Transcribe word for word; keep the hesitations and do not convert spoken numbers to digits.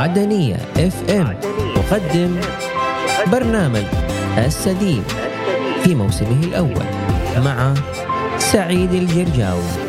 عدنية اف ام تقدم برنامج السديم في موسمه الأول مع سعيد الجرجاوي.